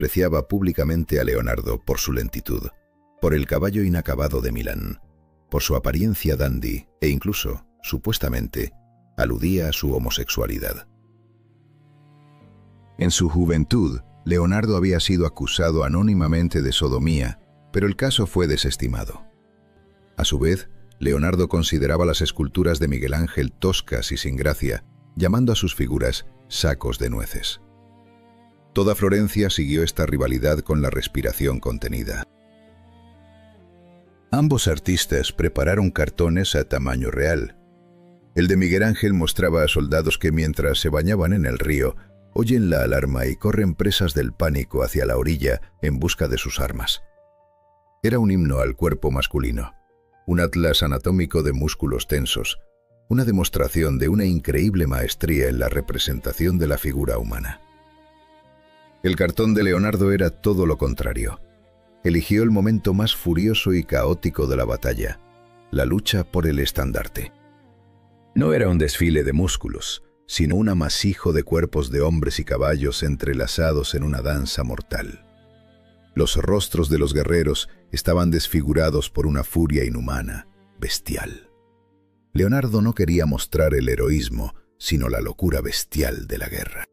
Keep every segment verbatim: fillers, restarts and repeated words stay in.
Despreciaba públicamente a Leonardo por su lentitud, por el caballo inacabado de Milán, por su apariencia dandy e incluso, supuestamente, aludía a su homosexualidad. En su juventud, Leonardo había sido acusado anónimamente de sodomía, pero el caso fue desestimado. A su vez, Leonardo consideraba las esculturas de Miguel Ángel toscas y sin gracia, llamando a sus figuras sacos de nueces. Toda Florencia siguió esta rivalidad con la respiración contenida. Ambos artistas prepararon cartones a tamaño real. El de Miguel Ángel mostraba a soldados que mientras se bañaban en el río, oyen la alarma y corren presas del pánico hacia la orilla en busca de sus armas. Era un himno al cuerpo masculino, un atlas anatómico de músculos tensos, una demostración de una increíble maestría en la representación de la figura humana. El cartón de Leonardo era todo lo contrario. Eligió el momento más furioso y caótico de la batalla, la lucha por el estandarte. No era un desfile de músculos, sino un amasijo de cuerpos de hombres y caballos entrelazados en una danza mortal. Los rostros de los guerreros estaban desfigurados por una furia inhumana, bestial. Leonardo no quería mostrar el heroísmo, sino la locura bestial de la guerra.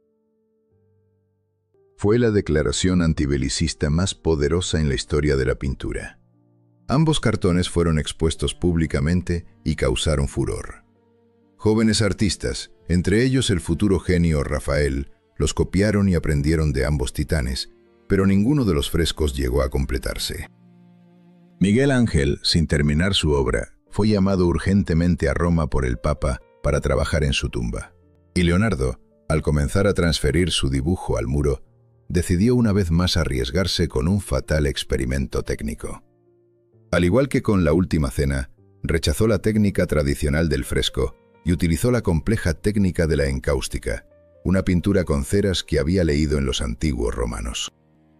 Fue la declaración antibelicista más poderosa en la historia de la pintura. Ambos cartones fueron expuestos públicamente y causaron furor. Jóvenes artistas, entre ellos el futuro genio Rafael, los copiaron y aprendieron de ambos titanes, pero ninguno de los frescos llegó a completarse. Miguel Ángel, sin terminar su obra, fue llamado urgentemente a Roma por el Papa para trabajar en su tumba. Y Leonardo, al comenzar a transferir su dibujo al muro, decidió una vez más arriesgarse con un fatal experimento técnico. Al igual que con la Última Cena, rechazó la técnica tradicional del fresco y utilizó la compleja técnica de la encáustica, una pintura con ceras que había leído en los antiguos romanos.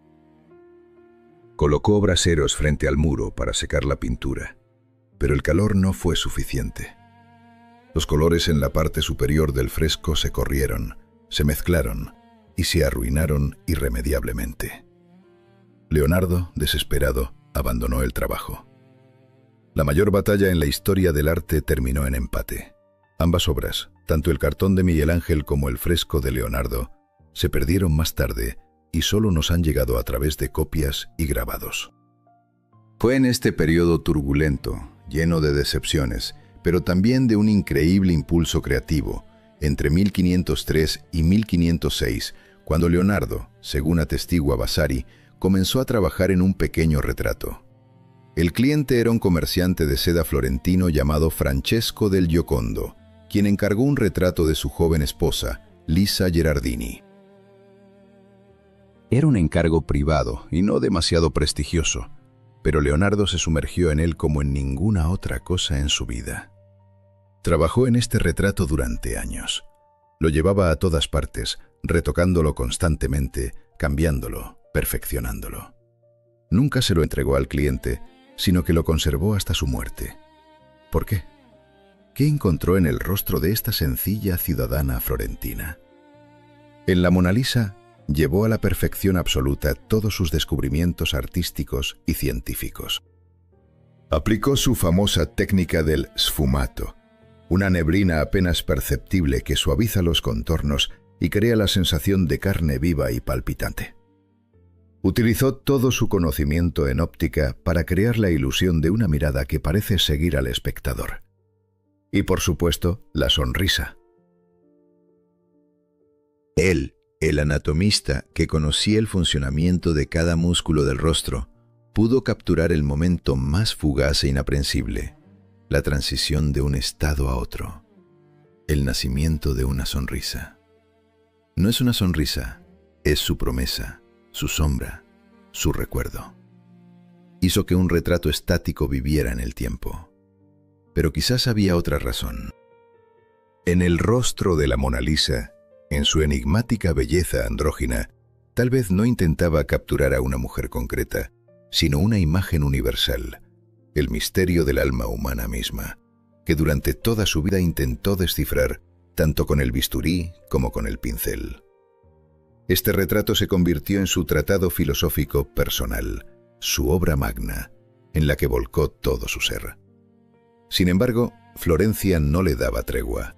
Colocó braseros frente al muro para secar la pintura, pero el calor no fue suficiente. Los colores en la parte superior del fresco se corrieron, se mezclaron y se arruinaron irremediablemente. Leonardo, desesperado, abandonó el trabajo. La mayor batalla en la historia del arte terminó en empate. Ambas obras, tanto el cartón de Miguel Ángel como el fresco de Leonardo, se perdieron más tarde y solo nos han llegado a través de copias y grabados. Fue en este periodo turbulento, lleno de decepciones, pero también de un increíble impulso creativo, entre mil quinientos tres y mil quinientos seis, cuando Leonardo, según atestigua Vasari, comenzó a trabajar en un pequeño retrato. El cliente era un comerciante de seda florentino llamado Francesco del Giocondo, quien encargó un retrato de su joven esposa, Lisa Gherardini. Era un encargo privado y no demasiado prestigioso, pero Leonardo se sumergió en él como en ninguna otra cosa en su vida. Trabajó en este retrato durante años. Lo llevaba a todas partes, retocándolo constantemente, cambiándolo, perfeccionándolo. Nunca se lo entregó al cliente, sino que lo conservó hasta su muerte. ¿Por qué? ¿Qué encontró en el rostro de esta sencilla ciudadana florentina? En la Mona Lisa llevó a la perfección absoluta todos sus descubrimientos artísticos y científicos. Aplicó su famosa técnica del sfumato, una neblina apenas perceptible que suaviza los contornos y crea la sensación de carne viva y palpitante. Utilizó todo su conocimiento en óptica para crear la ilusión de una mirada que parece seguir al espectador. Y por supuesto, la sonrisa. Él, el anatomista que conocía el funcionamiento de cada músculo del rostro, pudo capturar el momento más fugaz e inaprensible, la transición de un estado a otro, el nacimiento de una sonrisa. No es una sonrisa, es su promesa, su sombra, su recuerdo. Hizo que un retrato estático viviera en el tiempo. Pero quizás había otra razón. En el rostro de la Mona Lisa, en su enigmática belleza andrógina, tal vez no intentaba capturar a una mujer concreta, sino una imagen universal, el misterio del alma humana misma, que durante toda su vida intentó descifrar, tanto con el bisturí como con el pincel. Este retrato se convirtió en su tratado filosófico personal, su obra magna, en la que volcó todo su ser. Sin embargo, Florencia no le daba tregua.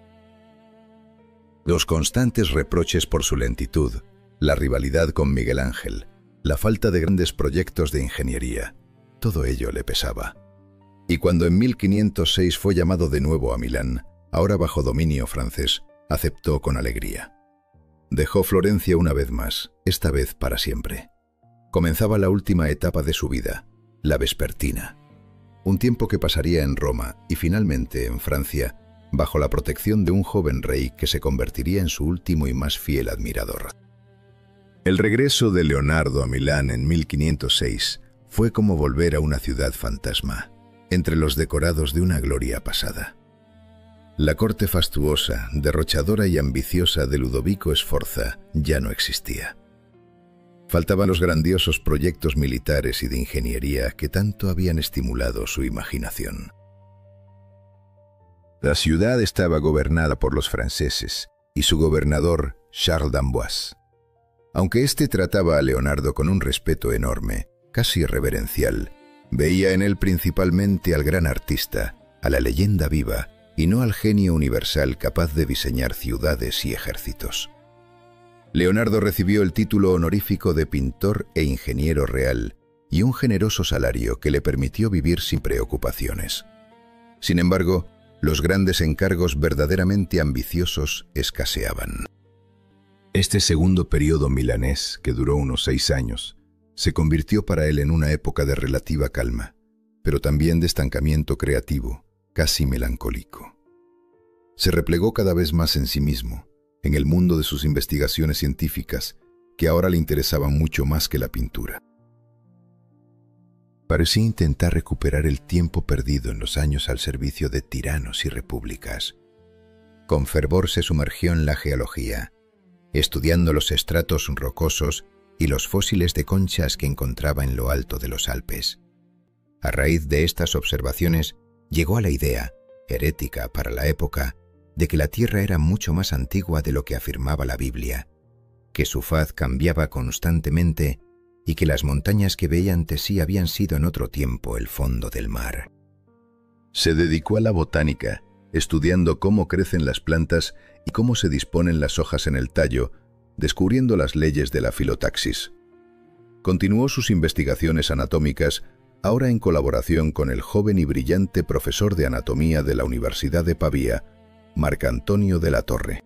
Los constantes reproches por su lentitud, la rivalidad con Miguel Ángel, la falta de grandes proyectos de ingeniería, todo ello le pesaba. Y cuando en mil quinientos seis fue llamado de nuevo a Milán, ahora bajo dominio francés, aceptó con alegría. Dejó Florencia una vez más, esta vez para siempre. Comenzaba la última etapa de su vida, la vespertina. Un tiempo que pasaría en Roma y finalmente en Francia, bajo la protección de un joven rey que se convertiría en su último y más fiel admirador. El regreso de Leonardo a Milán en mil quinientos seis fue como volver a una ciudad fantasma, entre los decorados de una gloria pasada. La corte fastuosa, derrochadora y ambiciosa de Ludovico Sforza ya no existía. Faltaban los grandiosos proyectos militares y de ingeniería que tanto habían estimulado su imaginación. La ciudad estaba gobernada por los franceses y su gobernador, Charles d'Amboise. Aunque éste trataba a Leonardo con un respeto enorme, casi reverencial, veía en él principalmente al gran artista, a la leyenda viva, y no al genio universal capaz de diseñar ciudades y ejércitos. Leonardo recibió el título honorífico de pintor e ingeniero real y un generoso salario que le permitió vivir sin preocupaciones. Sin embargo, los grandes encargos verdaderamente ambiciosos escaseaban. Este segundo periodo milanés, que duró unos seis años, se convirtió para él en una época de relativa calma, pero también de estancamiento creativo, casi melancólico. Se replegó cada vez más en sí mismo, en el mundo de sus investigaciones científicas, que ahora le interesaban mucho más que la pintura. Parecía intentar recuperar el tiempo perdido en los años al servicio de tiranos y repúblicas. Con fervor se sumergió en la geología, estudiando los estratos rocosos y los fósiles de conchas que encontraba en lo alto de los Alpes. A raíz de estas observaciones, llegó a la idea, herética para la época, de que la Tierra era mucho más antigua de lo que afirmaba la Biblia, que su faz cambiaba constantemente y que las montañas que veía ante sí habían sido en otro tiempo el fondo del mar. Se dedicó a la botánica, estudiando cómo crecen las plantas y cómo se disponen las hojas en el tallo, descubriendo las leyes de la filotaxis. Continuó sus investigaciones anatómicas, ahora en colaboración con el joven y brillante profesor de anatomía de la Universidad de Pavía, Marcantonio de la Torre.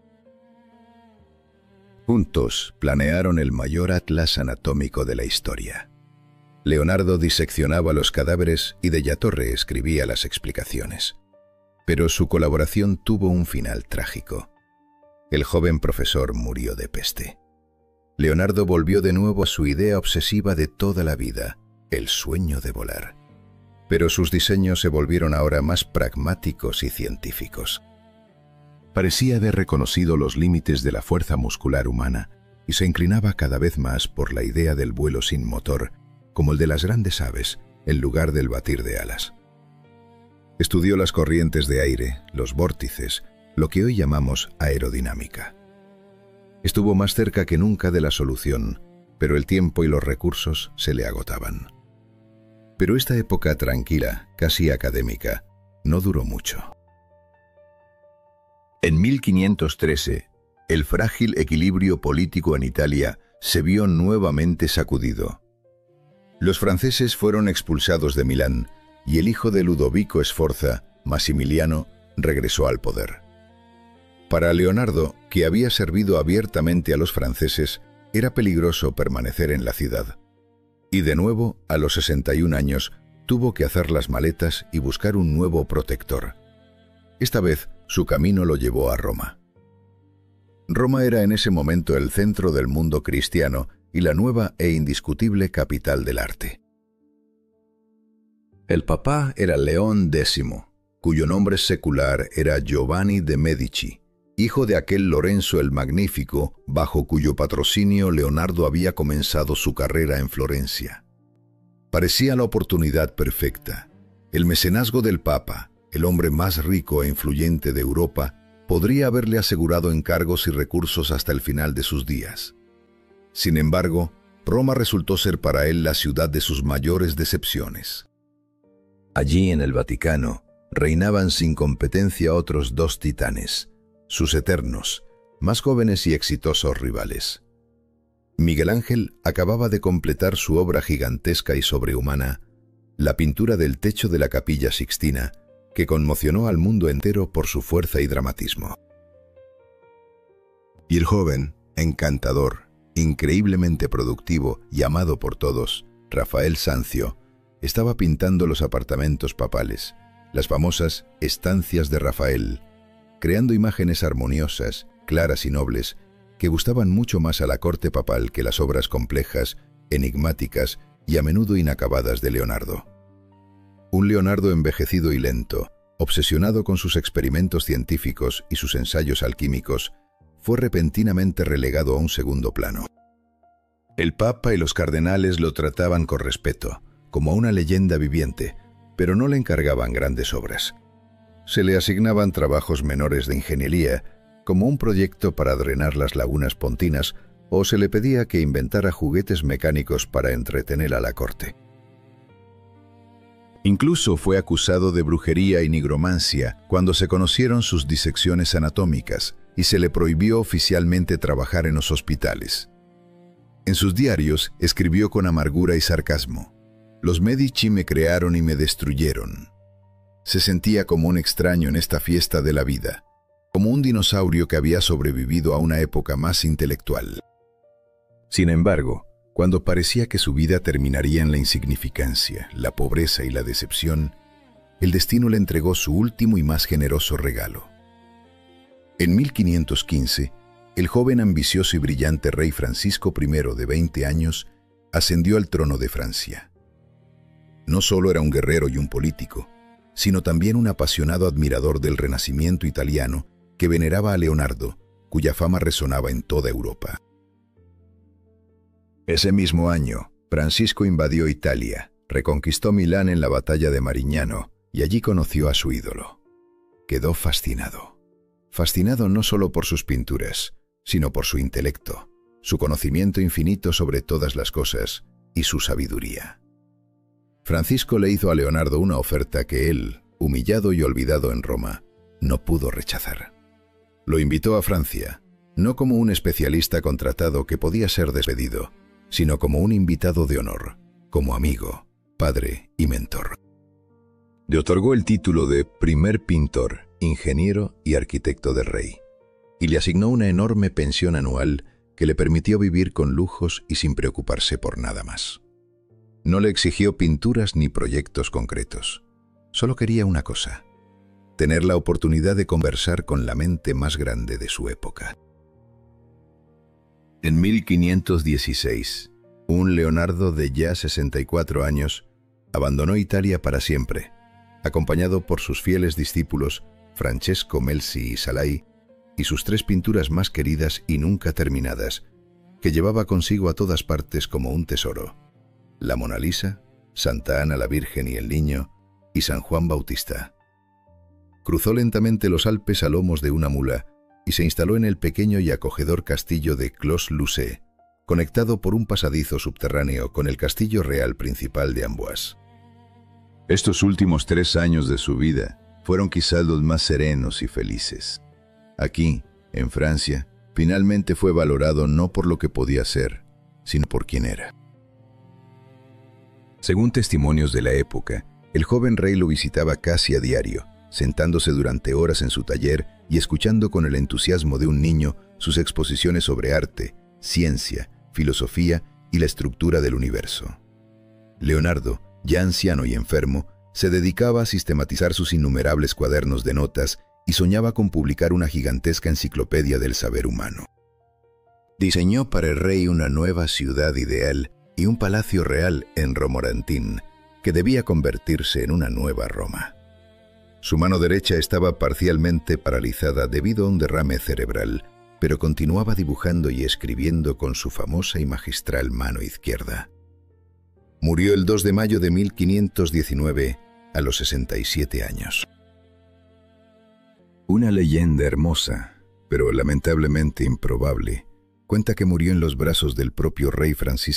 Juntos planearon el mayor atlas anatómico de la historia. Leonardo diseccionaba los cadáveres y de la Torre escribía las explicaciones. Pero su colaboración tuvo un final trágico. El joven profesor murió de peste. Leonardo volvió de nuevo a su idea obsesiva de toda la vida, el sueño de volar. Pero sus diseños se volvieron ahora más pragmáticos y científicos. Parecía haber reconocido los límites de la fuerza muscular humana y se inclinaba cada vez más por la idea del vuelo sin motor, como el de las grandes aves, en lugar del batir de alas. Estudió las corrientes de aire, los vórtices, lo que hoy llamamos aerodinámica. Estuvo más cerca que nunca de la solución, pero el tiempo y los recursos se le agotaban. Pero esta época tranquila, casi académica, no duró mucho. En mil quinientos trece, el frágil equilibrio político en Italia se vio nuevamente sacudido. Los franceses fueron expulsados de Milán y el hijo de Ludovico Sforza, Massimiliano, regresó al poder. Para Leonardo, que había servido abiertamente a los franceses, era peligroso permanecer en la ciudad. Y de nuevo, a los sesenta y un años, tuvo que hacer las maletas y buscar un nuevo protector. Esta vez, su camino lo llevó a Roma. Roma era en ese momento el centro del mundo cristiano y la nueva e indiscutible capital del arte. El papa era León décimo, cuyo nombre secular era Giovanni de Medici, hijo de aquel Lorenzo el Magnífico, bajo cuyo patrocinio Leonardo había comenzado su carrera en Florencia. Parecía la oportunidad perfecta. El mecenazgo del Papa, el hombre más rico e influyente de Europa, podría haberle asegurado encargos y recursos hasta el final de sus días. Sin embargo, Roma resultó ser para él la ciudad de sus mayores decepciones. Allí, en el Vaticano, reinaban sin competencia otros dos titanes, sus eternos, más jóvenes y exitosos rivales. Miguel Ángel acababa de completar su obra gigantesca y sobrehumana, la pintura del techo de la Capilla Sixtina, que conmocionó al mundo entero por su fuerza y dramatismo. Y el joven, encantador, increíblemente productivo y amado por todos, Rafael Sanzio, estaba pintando los apartamentos papales, las famosas estancias de Rafael, creando imágenes armoniosas, claras y nobles, que gustaban mucho más a la corte papal que las obras complejas, enigmáticas y a menudo inacabadas de Leonardo. Un Leonardo envejecido y lento, obsesionado con sus experimentos científicos y sus ensayos alquímicos, fue repentinamente relegado a un segundo plano. El Papa y los cardenales lo trataban con respeto, como a una leyenda viviente, pero no le encargaban grandes obras. Se le asignaban trabajos menores de ingeniería, como un proyecto para drenar las lagunas pontinas, o se le pedía que inventara juguetes mecánicos para entretener a la corte. Incluso fue acusado de brujería y nigromancia cuando se conocieron sus disecciones anatómicas y se le prohibió oficialmente trabajar en los hospitales. En sus diarios escribió con amargura y sarcasmo: «Los Medici me crearon y me destruyeron». Se sentía como un extraño en esta fiesta de la vida, como un dinosaurio que había sobrevivido a una época más intelectual. Sin embargo, cuando parecía que su vida terminaría en la insignificancia, la pobreza y la decepción, el destino le entregó su último y más generoso regalo. En mil quinientos quince, el joven, ambicioso y brillante rey Francisco primero, de veinte años, ascendió al trono de Francia. No solo era un guerrero y un político, sino también un apasionado admirador del Renacimiento italiano que veneraba a Leonardo, cuya fama resonaba en toda Europa. Ese mismo año, Francisco invadió Italia, reconquistó Milán en la batalla de Marignano y allí conoció a su ídolo. Quedó fascinado. Fascinado no solo por sus pinturas, sino por su intelecto, su conocimiento infinito sobre todas las cosas y su sabiduría. Francisco le hizo a Leonardo una oferta que él, humillado y olvidado en Roma, no pudo rechazar. Lo invitó a Francia, no como un especialista contratado que podía ser despedido, sino como un invitado de honor, como amigo, padre y mentor. Le otorgó el título de primer pintor, ingeniero y arquitecto del rey, y le asignó una enorme pensión anual que le permitió vivir con lujos y sin preocuparse por nada más. No le exigió pinturas ni proyectos concretos. Solo quería una cosa: tener la oportunidad de conversar con la mente más grande de su época. En mil quinientos dieciséis, un Leonardo de ya sesenta y cuatro años abandonó Italia para siempre, acompañado por sus fieles discípulos Francesco Melzi y Salai, y sus tres pinturas más queridas y nunca terminadas, que llevaba consigo a todas partes como un tesoro: la Mona Lisa, Santa Ana la Virgen y el Niño, y San Juan Bautista. Cruzó lentamente los Alpes a lomos de una mula y se instaló en el pequeño y acogedor castillo de Clos-Lucé, conectado por un pasadizo subterráneo con el castillo real principal de Amboise. Estos últimos tres años de su vida fueron quizás los más serenos y felices. Aquí, en Francia, finalmente fue valorado no por lo que podía ser, sino por quién era. Según testimonios de la época, el joven rey lo visitaba casi a diario, sentándose durante horas en su taller y escuchando con el entusiasmo de un niño sus exposiciones sobre arte, ciencia, filosofía y la estructura del universo. Leonardo, ya anciano y enfermo, se dedicaba a sistematizar sus innumerables cuadernos de notas y soñaba con publicar una gigantesca enciclopedia del saber humano. Diseñó para el rey una nueva ciudad ideal y un palacio real en Romorantin, que debía convertirse en una nueva Roma. Su mano derecha estaba parcialmente paralizada debido a un derrame cerebral, pero continuaba dibujando y escribiendo con su famosa y magistral mano izquierda. Murió el dos de mayo de mil quinientos diecinueve, a los sesenta y siete años. Una leyenda hermosa, pero lamentablemente improbable, Cuenta que murió en los brazos del propio rey Francisco